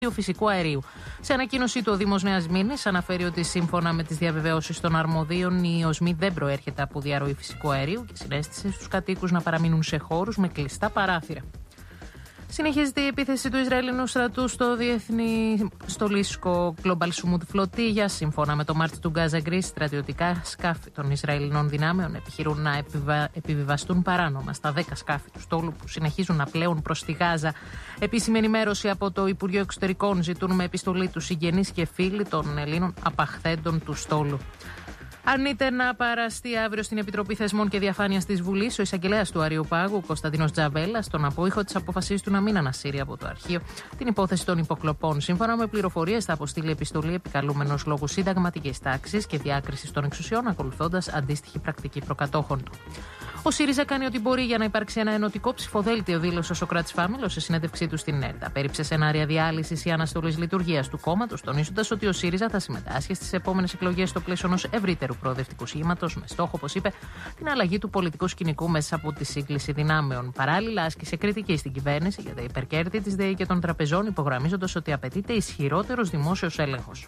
φυσικού αερίου. Σε ανακοίνωσή του, ο Δήμος Νέας Μήνης αναφέρει ότι σύμφωνα με τις διαβεβαιώσεις των αρμοδίων, η οσμή δεν προέρχεται από διαρροή φυσικού αερίου και συνέστησε στους κατοίκους να παραμείνουν σε χώρους με κλειστά παράθυρα. Συνεχίζεται η επίθεση του Ισραηλινού στρατού στο διεθνή στολίσκο Global Smooth Flotilla. Σύμφωνα με το Μάρτ του Gaza Greece, στρατιωτικά σκάφη των Ισραηλινών δυνάμεων επιχειρούν να επιβιβαστούν παράνομα στα 10 σκάφη του στόλου που συνεχίζουν να πλέουν προς τη Γάζα. Επίσημη ενημέρωση από το Υπουργείο Εξωτερικών ζητούν με επιστολή του συγγενείς και φίλοι των Ελλήνων απαχθέντων του στόλου. Αρνείται να παραστεί αύριο στην Επιτροπή Θεσμών και Διαφάνειας της Βουλής ο εισαγγελέας του Αριοπάγου, Κωνσταντίνος Τζαβέλας, στον απόϊχο της απόφασής του να μην ανασύρει από το αρχείο την υπόθεση των υποκλοπών. Σύμφωνα με πληροφορίες, θα αποστείλει επιστολή επικαλούμενος λόγου συνταγματικής τάξης και διάκρισης των εξουσιών, ακολουθώντας αντίστοιχη πρακτική προκατόχων του. Ο ΣΥΡΙΖΑ κάνει ό,τι μπορεί για να υπάρξει ένα ενωτικό ψηφοδέλτιο, δήλωσε ο Σωκράτης Φάμελος σε συνέντευξή του στην ΕΡΤ. Απέρριψε σενάρια διάλυσης ή αναστολής λειτουργίας του κόμματος, τονίζοντας ότι ο ΣΥΡΙΖΑ θα συμμετάσχει στις επόμενες εκλογές στο πλαίσιο ενός ευρύτερου προοδευτικού σχήματος, με στόχο, όπως είπε, την αλλαγή του πολιτικού σκηνικού μέσα από τη σύγκληση δυνάμεων. Παράλληλα, άσκησε κριτική στην κυβέρνηση για τα υπερκέρδη της ΔΕΗ και των τραπεζών, υπογραμμίζοντας ότι απαιτείται ισχυρότερος δημόσιος έλεγχος.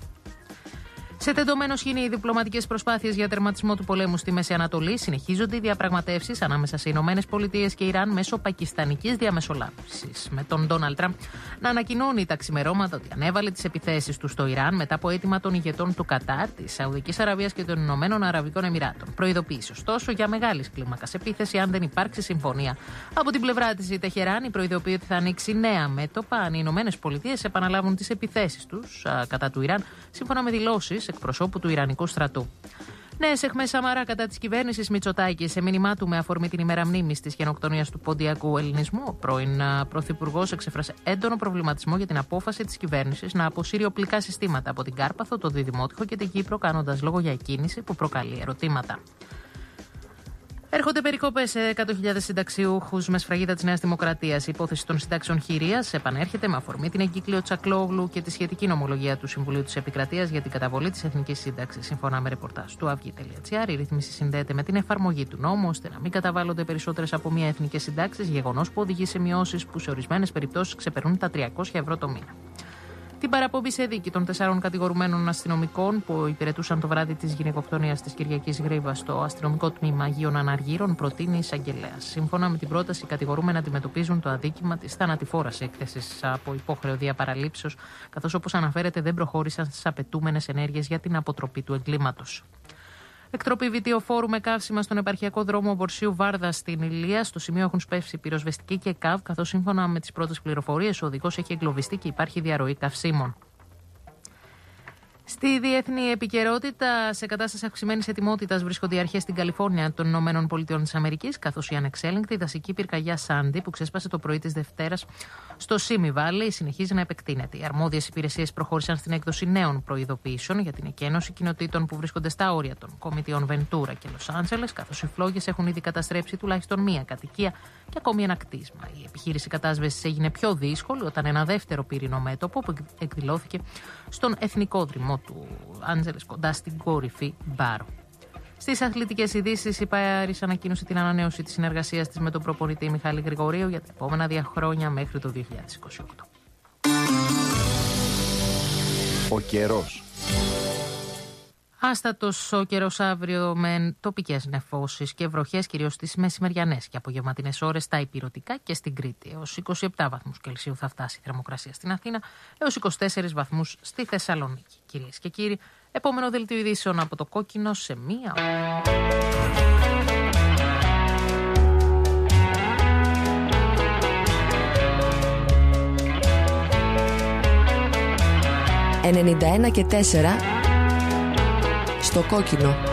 Σε τεντωμένο σχήνη, οι διπλωματικές προσπάθειες για τερματισμό του πολέμου στη Μέση Ανατολή. Συνεχίζονται οι διαπραγματεύσεις ανάμεσα σε ΗΠΑ και Ιράν μέσω πακιστανικής διαμεσολάβησης. Με τον Ντόναλντ Τραμπ να ανακοινώνει τα ξημερώματα ότι ανέβαλε τις επιθέσεις του στο Ιράν μετά από αίτημα των ηγετών του Κατάρ, της Σαουδικής Αραβίας και των Ηνωμένων Αραβικών Εμιράτων. Προειδοποίησε ωστόσο για μεγάλης κλίμακας επίθεση αν δεν υπάρξει συμφωνία. Από την πλευρά της, η Τεχεράνη προειδοποιεί ότι θα ανοίξει νέα μέτωπα αν οι ΗΠΑ επαναλάβουν τις επιθέσεις τους κατά του Ιράν, σύμφωνα με δηλώσεις εκπροσώπου του Ιρανικού στρατού. Νέες αιχμές Σαμαρά κατά της κυβέρνησης Μητσοτάκη. Σε μήνυμά του με αφορμή την ημέρα μνήμης της γενοκτονίας του ποντιακού ελληνισμού, ο πρώην πρωθυπουργός εξέφρασε έντονο προβληματισμό για την απόφαση της κυβέρνησης να αποσύρει οπλικά συστήματα από την Κάρπαθο, το Διδημότυχο και την Κύπρο, κάνοντας λόγο για κίνηση που προκαλεί ερωτήματα. Έρχονται περικοπές σε 100.000 συνταξιούχους με σφραγίδα της Νέας Δημοκρατίας. Η υπόθεση των συντάξεων χειρίας επανέρχεται με αφορμή την εγκύκλιο Τσακλόγλου και τη σχετική νομολογία του Συμβουλίου της Επικρατείας για την καταβολή της Εθνικής Σύνταξης. Σύμφωνα με ρεπορτάζ του Αυγή.gr, η ρύθμιση συνδέεται με την εφαρμογή του νόμου ώστε να μην καταβάλλονται περισσότερες από μία εθνικές συντάξεις, γεγονός που οδηγεί σε μειώσεις που σε ορισμένες περιπτώσεις ξεπερνούν τα 300 ευρώ το μήνα. Την παραπομπή σε δίκη των 4 κατηγορουμένων αστυνομικών που υπηρετούσαν το βράδυ της γυναικοκτονίας της Κυριακής Γρήβας στο αστυνομικό τμήμα Αγίων Αναργύρων προτείνει η εισαγγελέας. Σύμφωνα με την πρόταση, οι κατηγορούμενοι αντιμετωπίζουν το αδίκημα της θανατηφόρας έκθεσης από υπόχρεο διαπαραλήψεως, καθώς όπως αναφέρεται δεν προχώρησαν στις απαιτούμενες ενέργειες για την αποτροπή του εγκλήματος. Εκτροπή βιτιοφόρου με καύσιμα στον επαρχιακό δρόμο Μπορσίου Βάρδα στην Ηλία. Στο σημείο έχουν σπεύσει πυροσβεστική και ΚΑΒ, καθώς σύμφωνα με τις πρώτες πληροφορίες ο οδηγός έχει εγκλωβιστεί και υπάρχει διαρροή καυσίμων. Στη διεθνή επικαιρότητα, σε κατάσταση αυξημένης ετοιμότητας βρίσκονται οι αρχές στην Καλιφόρνια των ΗΠΑ, καθώς η ανεξέλεγκτη δασική πυρκαγιά Σάντι που ξέσπασε το πρωί της Δευτέρας στο Σίμι Βάλι συνεχίζει να επεκτείνεται. Οι αρμόδιες υπηρεσίες προχώρησαν στην έκδοση νέων προειδοποιήσεων για την εκένωση κοινοτήτων που βρίσκονται στα όρια των κομιτιών Βεντούρα και Λος Άντζελες, καθώς οι φλόγες έχουν ήδη καταστρέψει τουλάχιστον μία κατοικία και ακόμη ένα κτίσμα. Η επιχείρηση κατάσβεσης έγινε πιο δύσκολη όταν ένα δεύτερο πύρινο μέτωπο που εκδηλώθηκε στον εθνικό δρυμό του Άντζελες κοντά στην κορυφή Μπάρο. Στις αθλητικές ειδήσεις, η Πάρις ανακοίνωσε την ανανέωση της συνεργασίας της με τον προπονητή Μιχάλη Γρηγορίου για τα επόμενα 2 χρόνια μέχρι το 2028. Ο καιρός. Άστατος ο καιρός αύριο με τοπικές νεφώσεις και βροχές, κυρίως στις μεσημεριανές και απογευματινές ώρες στα ηπειρωτικά και στην Κρήτη. Έως 27 βαθμούς Κελσίου θα φτάσει η θερμοκρασία στην Αθήνα, έως 24 βαθμούς στη Θεσσαλονίκη. Κυρίες και κύριοι, επόμενο δελτίο ειδήσεων από το Κόκκινο σε μία ώρα. «91 και 4» στο Κόκκινο.